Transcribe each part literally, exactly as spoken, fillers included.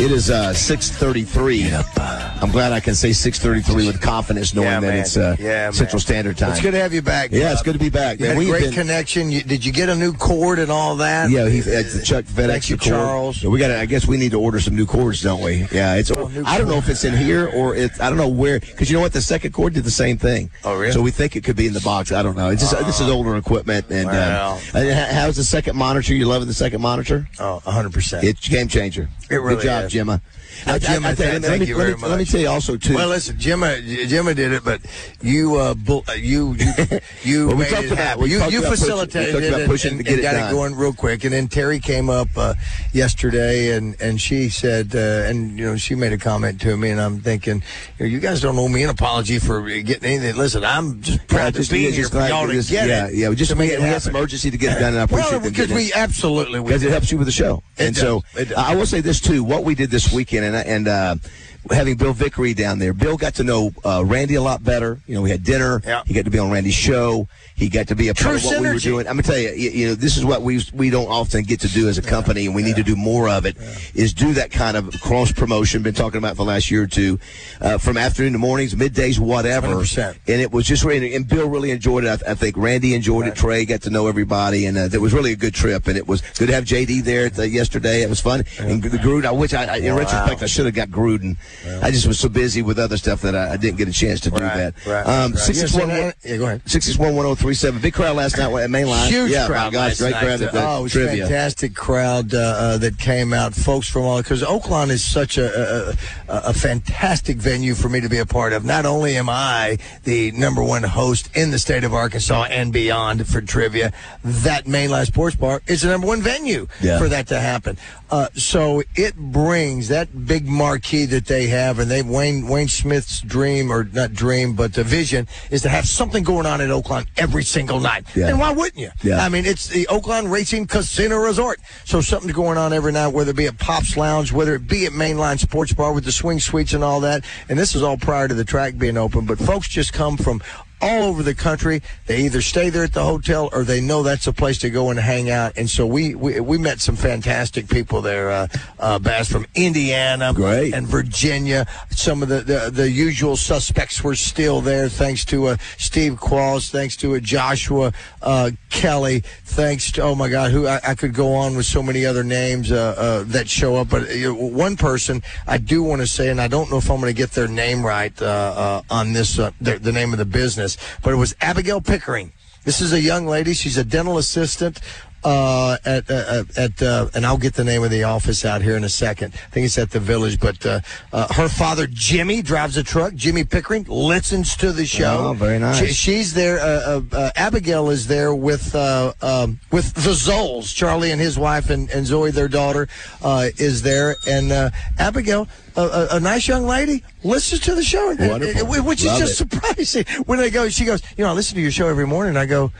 It is uh, six thirty-three. Yep. I'm glad I can say six thirty-three with confidence, knowing yeah, that man. it's uh, yeah, Central man. Standard Time. It's good to have you back. Yeah, Bob. it's good to be back. You Man. had a We've great been, connection. You, did you get a new cord and all that? Yeah, he at the Chuck FedEx Thank you, cord. Charles. Yeah, we got. I guess we need to order some new cords, don't we? Yeah, it's. Oh, I don't know if it's in here or it's. I don't know where, because you know what, the second cord did the same thing. Oh, really? So we think it could be in the box. I don't know. It's just uh, this is older equipment. And wow. uh, how's the second monitor? You loving the second monitor? Oh, one hundred percent. It's game changer. It really Good job, is. Gemma. Now, I, Gemma, I, I, thank, let, thank me, you let, very me, much. let me tell you also too. Well, listen, Gemma, Gemma did it, but you, uh, bu- you, you, you well, we made talked it about, happen. we You, talked you about facilitated pushing, we talked it about pushing and, to get and it got done. it going real quick. And then Terry came up uh, yesterday, and, and she said, uh, and you know, she made a comment to me, and I'm thinking, you, know, you guys don't owe me an apology for getting anything. Listen, I'm just proud just, to be yeah, here just for glad y'all to just, get yeah, it. Yeah, we just to we, make it we had happen. some urgency to get it done, and I appreciate Well, them because getting we it. absolutely we Because it helps you with the show. It and does. so It does. I will say this too: what we did this weekend, and and uh, having Bill Vickery down there, Bill got to know uh, Randy a lot better. You know, we had dinner. Yeah. He got to be on Randy's show. He got to be a part True of what we were synergy. doing. I'm gonna tell you, you, you know, this is what we we don't often get to do as a company, and we need to do more of it. Yeah. Is do that kind of cross promotion. Been talking about for the last year or two, uh, from afternoon to mornings, middays, whatever. one hundred percent. And it was just really, and Bill really enjoyed it. I, th- I think Randy enjoyed Right. it. Trey got to know everybody, and uh, it was really a good trip. And it was good to have J D there at the, yesterday. It was fun. Yeah. And the Gruden, I which I, I in Wow. retrospect I should have got Gruden. Well. I just was so busy with other stuff that I, I didn't get a chance to do Right, that. right, um, right. six six one Yeah, yeah, go ahead. six six one one zero three seven. Big crowd last night at Mainline. Huge yeah, crowd. my gosh, last great night. crowd at the Oh, it was trivia. fantastic crowd uh, uh, that came out. Folks from all, because Oaklawn is such a, a, a fantastic venue for me to be a part of. Not only am I the number one host in the state of Arkansas and beyond for trivia, that Mainline Sports Bar is the number one venue Yeah. for that to happen. Uh, so it brings that big marquee that they have, and they Wayne Wayne Smith's dream, or not dream, but the vision is to have something going on at Oaklawn every single night. Yeah. And why wouldn't you? Yeah. I mean, it's the Oaklawn Racing Casino Resort. So something's going on every night, whether it be at Pop's Lounge, whether it be at Mainline Sports Bar with the swing suites and all that. And this is all prior to the track being open. But folks just come from all over the country. They either stay there at the hotel or they know that's a place to go and hang out. And so we we, we met some fantastic people there, uh, uh, Bass, from Indiana Great. and Virginia. Some of the, the, the usual suspects were still there, thanks to uh, Steve Qualls, thanks to uh, Joshua uh, Kelly, thanks to, oh my God, who I, I could go on with so many other names uh, uh, that show up. But uh, one person I do want to say, and I don't know if I'm going to get their name right uh, uh, on this, uh, the, the name of the business, but it was Abigail Pickering. This is a young lady. She's a dental assistant uh, at uh, at uh, and I'll get the name of the office out here in a second. I think it's at the Village. But uh, uh, her father Jimmy drives a truck. Jimmy Pickering listens to the show. Oh, very nice. She, she's there. Uh, uh, uh, Abigail is there with uh, um, with the Zolls. Charlie and his wife and, and Zoe, their daughter, uh, is there. And uh, Abigail, a, a, a nice young lady, listens to the show, Wonderful. uh, which is Love just it. surprising. When they go, she goes, you know, I listen to your show every morning. I go,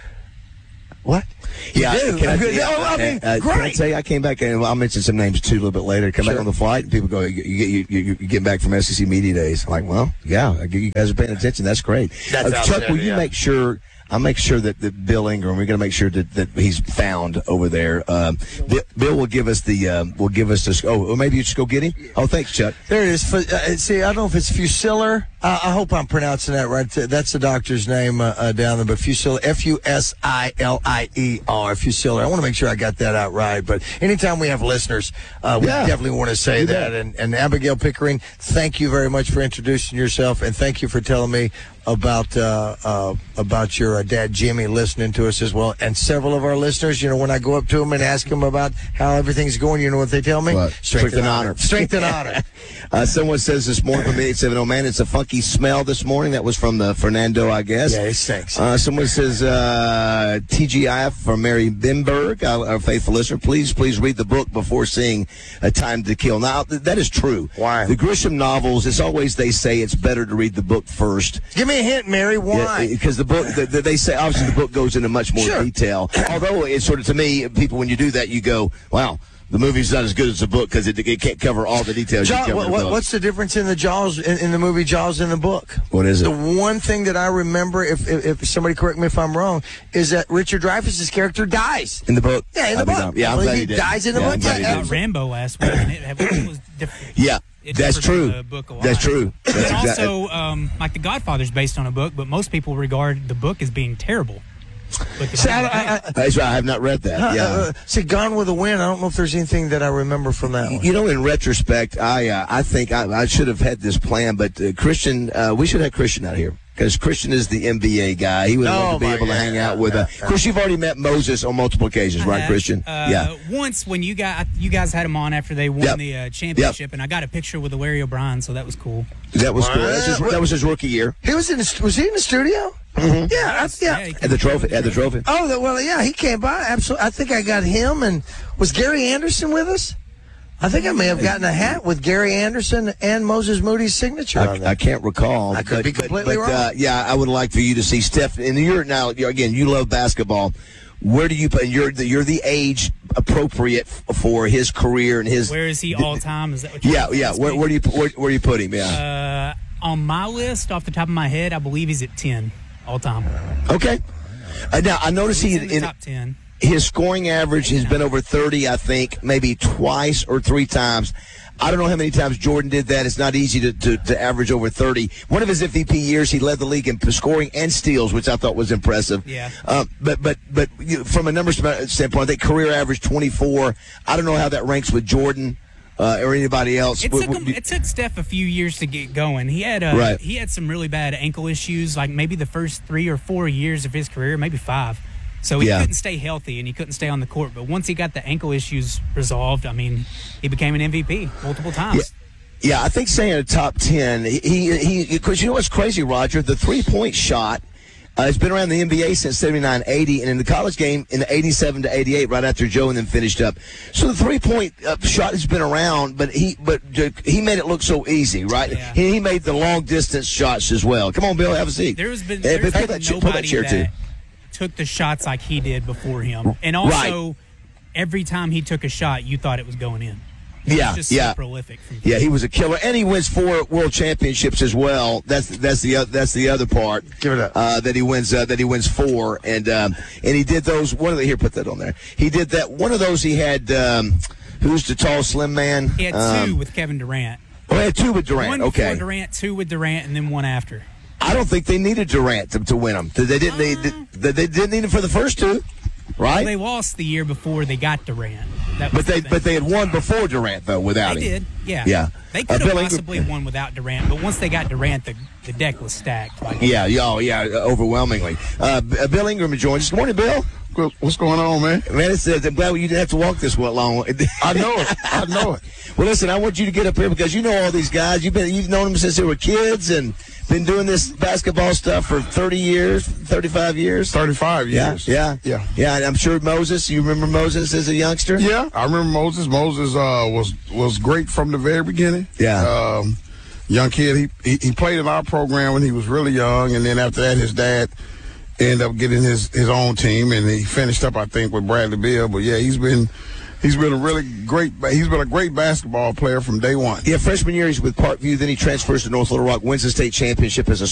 what? You Yeah, do? can I, No, yeah, I mean, uh, great. Can I tell you, I came back, and I'll mention some names too a little bit later. Come Sure. back on the flight, and people go, "You you you, you, you get back from S E C Media Days." I'm like, well, yeah, you guys are paying attention. That's great. That's uh, Chuck, outstanding, will you yeah. make sure? I'll make sure that, that Bill Ingram, we're going to make sure that, that he's found over there. Um, Bill, Bill will give us the, um, will give us this. Oh, or maybe you just go get him. Oh, thanks, Chuck. There it is. Fu- Uh, see, I don't know if it's Fusilar. Uh, I hope I'm pronouncing that right. That's the doctor's name uh, uh, down there. But Fusilar, F U S I L I E R, Fusilar. I want to make sure I got that out right. But anytime we have listeners, uh, we Yeah. definitely want to say You that. bet. And, and Abigail Pickering, thank you very much for introducing yourself, and thank you for telling me about uh, uh, about your uh, dad Jimmy listening to us as well. And several of our listeners, you know, when I go up to them and ask them about how everything's going, you know what they tell me? What? Strength and honor. Strength and honor. Uh, someone says this morning from eight seven, oh man, it's a funky smell this morning. That was from the Fernando, I guess. Yeah, it stinks. Uh, someone says, uh, T G I F from Mary Bimberg, our, our faithful listener. Please, please read the book before seeing A Time to Kill. Now, th- that is true. Why? The Grisham novels, it's always they say it's better to read the book first. Give me a hint, Mary. Why? Because the book, the, the, they say, obviously the book goes into much more Sure. detail. Although it's sort of, to me, people, when you do that, you go, wow, The movie's not as good as the book because it, it can't cover all the details. Jaws, you cover what, in the what, book. what's the difference in the Jaws in, in the movie Jaws and the book? What is it? The one thing that I remember, if, if if somebody correct me if I'm wrong, is that Richard Dreyfuss's character dies In the book? Yeah, in the I mean, book. yeah, I'm I believe glad he he did. dies in the Yeah, book. I'm glad he Yeah, did. About Rambo last week, and it, it was different. Yeah, It that's differed from true. the book a lot. That's true. That's And exactly. also, um, like The Godfather's based on a book, but most people regard the book as being terrible. But the See, I, Bible- I, I, That's right. I have not read that. uh, Yeah. uh, see, Gone with the Wind. I don't know if there's anything that I remember from that one. You know, in retrospect, I uh, I think I, I should have had this plan, but uh, Christian, uh, we should have Christian out here because Christian is the N B A guy. He would Oh, love to be my able to God. hang out with. Uh, of course, you've already met Moses on multiple occasions, I right, have, Christian? Uh, yeah. Once when you got you guys had him on after they won Yep. the uh, championship, and I got a picture with Larry O'Brien, so that was cool. That was cool. What? That's his, that was his rookie year. He was in. The, was he in the studio? Mm-hmm. Yeah, I, yeah. he At came the out trophy. with At the trophy. Oh, the, well, yeah, he came by. Absolutely. I think I got him, and was Gary Anderson with us? I think I may have gotten a hat with Gary Anderson and Moses Moody's signature on I, there. I can't recall. I could but, be completely but, wrong. Uh, yeah, I would like for you to see Steph. And you're now again. You love basketball. Where do you put? You're the, you're the age appropriate f- for his career and his. Where is he all time? Is that what you're Yeah, yeah. Where, where do you put- where, where do you put him? Yeah. Uh, on my list, off the top of my head, I believe he's at ten all time. Okay. Uh, now I noticed he He's in the in, top ten. his scoring average has been over thirty. I think maybe twice or three times. I don't know how many times Jordan did that. It's not easy to, to, to average over thirty. One of his M V P years, he led the league in scoring and steals, which I thought was impressive. Yeah. Uh, but but but you, from a numbers standpoint, I think career average twenty-four. I don't know how that ranks with Jordan uh, or anybody else. It W- took, him, w- it took Steph a few years to get going. He had uh, Right. he had some really bad ankle issues, like maybe the first three or four years of his career, maybe five. So he Yeah. couldn't stay healthy and he couldn't stay on the court. But once he got the ankle issues resolved, I mean, he became an M V P multiple times. Yeah, I think saying a top ten, he, he, because you know what's crazy, Roger? The three-point shot uh, has been around the N B A since seventy-nine eighty, and in the college game in the eighty-seven to eighty-eight, right after Joe and then finished up. So the three-point uh, shot has been around, but he but uh, he made it look so easy, right? Yeah. He, he made the long-distance shots as well. Come on, Bill, have a seat. There's been, Hey, there's pull been that chair- pull that nobody chair, that too. took the shots like he did before him. And also, every time he took a shot, you thought it was going in. He Yeah, was just yeah. so prolific. From Yeah, he was a killer, and he wins four world championships as well. That's that's the oth- that's the other part. Give it up. Uh, that he wins. Uh, that he wins four, and um, and he did those. One of the here, put that on there. He did that. One of those. He had. Um, who's the tall, slim man? He had Um, two with Kevin Durant. Oh, he had two with Durant. One Okay. before Durant, two with Durant, and then one after. I don't think they needed Durant to, to win them. They didn't. They, they, they didn't need him for the first two, right? They lost the year before they got Durant. That was but they the thing. but they had won before Durant though, without They him. did, yeah. Yeah. They Uh, could have Bill Ingram- possibly won without Durant, but once they got Durant, the, the deck was stacked. Like, Yeah, yeah, oh, yeah, overwhelmingly. Uh, B- uh, Bill Ingram joins us. Good morning, Bill. What's going on, man? Man, it's, uh, I'm glad you didn't have to walk this one long. I know it. I know it. Well, listen, I want you to get up here because you know all these guys. You've been you've known them since they were kids and been doing this basketball stuff for thirty years, thirty-five years. thirty-five Yeah, years. yeah, Yeah. yeah. And I'm sure Moses. You remember Moses as a youngster? Yeah, I remember Moses. Moses uh, was was great from the very beginning. Yeah. Um, young kid. He, he he played in our program when he was really young, and then after that, his dad ended up getting his, his own team, and he finished up, I think, with Bradley Beal. But yeah, he's been he's been a really great. He's been a great basketball player from day one. Yeah, freshman year he's with Parkview. Then he transfers to North Little Rock, wins the state championship as a